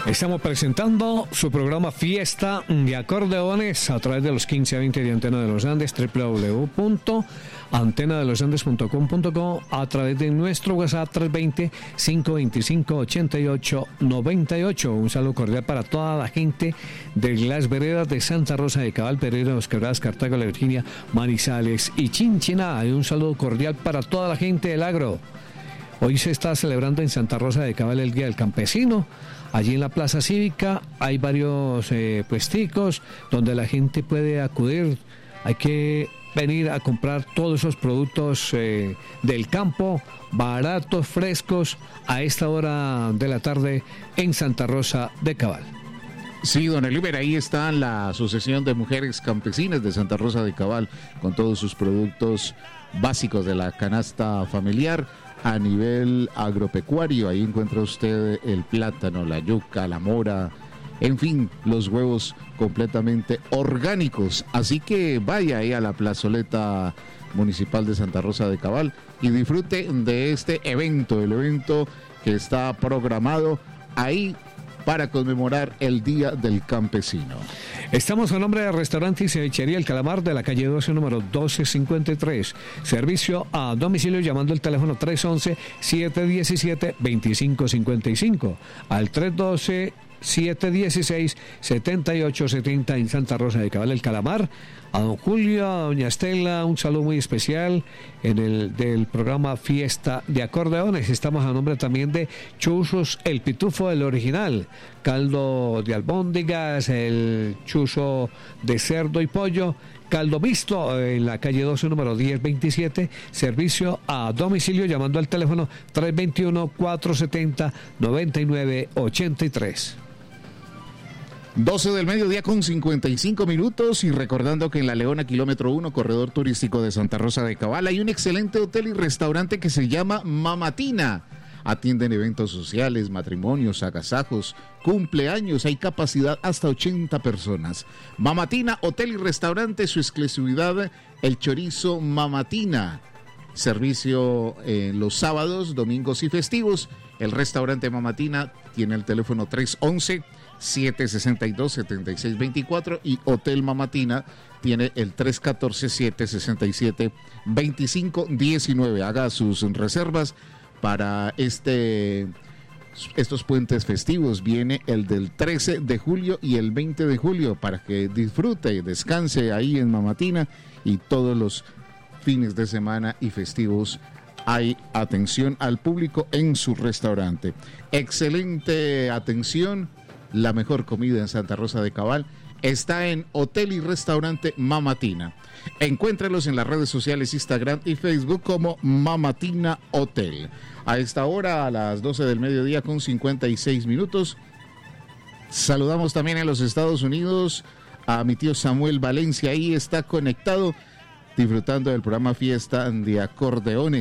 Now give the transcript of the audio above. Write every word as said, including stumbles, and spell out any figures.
Estamos presentando su programa Fiesta de Acordeones a través de los quince a veinte de Antena de los Andes, doble u doble u doble u punto antena de los andes punto com punto co, a través de nuestro WhatsApp tres dos cero, cinco dos cinco, ocho ocho nueve ocho. Un saludo cordial para toda la gente de las veredas de Santa Rosa de Cabal, Pereira, Los Quebradas, Cartago, La Virginia, Manizales y Chinchiná. Y un saludo cordial para toda la gente del agro. Hoy se está celebrando en Santa Rosa de Cabal el Día del Campesino. Allí en la Plaza Cívica hay varios eh, puesticos donde la gente puede acudir. Hay que venir a comprar todos esos productos eh, del campo, baratos, frescos, a esta hora de la tarde en Santa Rosa de Cabal. Sí, don Eliber, ahí está la Asociación de Mujeres Campesinas de Santa Rosa de Cabal con todos sus productos básicos de la canasta familiar. A nivel agropecuario, ahí encuentra usted el plátano, la yuca, la mora, en fin, los huevos completamente orgánicos. Así que vaya ahí a la plazoleta municipal de Santa Rosa de Cabal y disfrute de este evento, el evento que está programado ahí para conmemorar el Día del Campesino. Estamos a nombre de Restaurante y Cevichería El Calamar de la calle doce, número doce cincuenta y tres. Servicio a domicilio llamando el teléfono tres once, siete diecisiete, veinticinco cincuenta y cinco al tres doce, siete dieciséis, setenta y ocho setenta en Santa Rosa de Cabal El Calamar. A don Julio, a doña Estela, un saludo muy especial en el del programa Fiesta de Acordeones. Estamos a nombre también de Chuzos El Pitufo, el original, caldo de albóndigas, el chuzo de cerdo y pollo, caldo mixto en la calle doce, número diez veintisiete, servicio a domicilio llamando al teléfono tres dos uno, cuatro setenta, noventa y nueve ochenta y tres. doce del mediodía con cincuenta y cinco minutos y recordando que en La Leona, kilómetro uno, corredor turístico de Santa Rosa de Cabal, hay un excelente hotel y restaurante que se llama Mamatina. Atienden eventos sociales, matrimonios, agasajos, cumpleaños, hay capacidad hasta ochenta personas. Mamatina, hotel y restaurante, su exclusividad, el chorizo Mamatina. Servicio eh, los sábados, domingos y festivos. El restaurante Mamatina tiene el teléfono tres once, siete sesenta y dos, setenta y seis veinticuatro y Hotel Mamatina tiene el tres catorce, siete sesenta y siete, veinticinco diecinueve. Haga sus reservas para este estos puentes festivos. Viene el del trece de julio y el veinte de julio para que disfrute y descanse ahí en Mamatina, y todos los fines de semana y festivos hay atención al público en su restaurante. Excelente atención, la mejor comida en Santa Rosa de Cabal está en Hotel y Restaurante Mamatina. Encuéntrelos en las redes sociales Instagram y Facebook como Mamatina Hotel. A esta hora, a las doce del mediodía con cincuenta y seis minutos, saludamos también en los Estados Unidos a mi tío Samuel Valencia. Ahí está conectado, disfrutando del programa Fiesta de Acordeones.